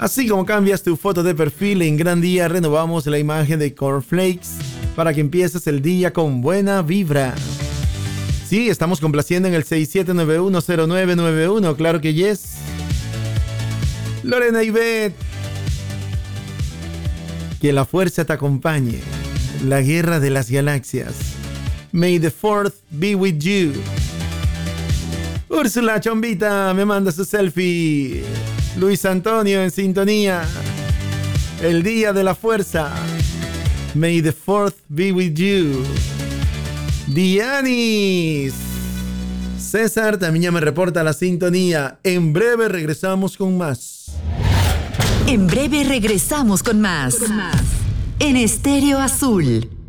Así como cambias tu foto de perfil, en Gran Día renovamos la imagen de Cornflakes para que empieces el día con buena vibra. Sí, estamos complaciendo en el 67910991, claro que yes. Lorena Ivette, que la fuerza te acompañe. La guerra de las galaxias. May the fourth be with you. Úrsula Chombita me manda su selfie. Luis Antonio en sintonía. El día de la fuerza. May the fourth be with you. Dianis. César también ya me reporta la sintonía. En breve regresamos con más. En breve regresamos con más. En Estéreo Azul.